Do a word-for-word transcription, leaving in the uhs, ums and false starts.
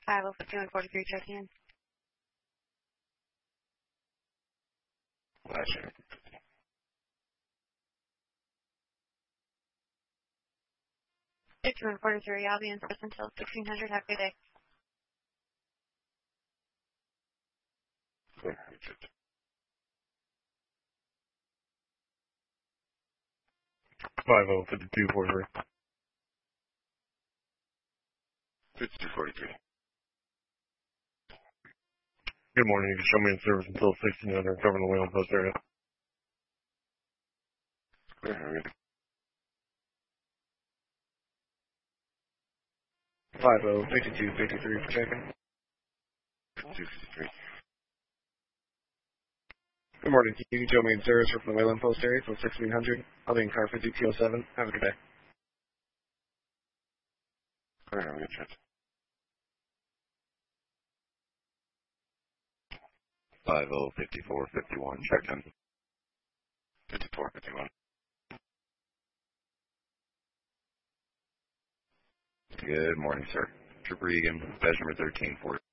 five oh fifty one forty-three, check in. Gotcha. fifty-one forty-three, I'll be in service until sixteen hundred. Have a good day. five oh fifty-two forty-three. fifty-two forty-three. Good morning. You can show me in service until sixteen hundred, covering the Wayland Post area. five oh fifty-two fifty-three for checking. fifty-two fifty-three. Good morning. You can show me in service from the Wayland Post area till sixteen hundred. I'll be in car fifty-two oh seven. Have a good day. Alright, I'm gonna check. five oh fifty-four fifty-one, check in. fifty-four fifty-one. Good morning, sir. Trooper Egan, badge number thirteen forty.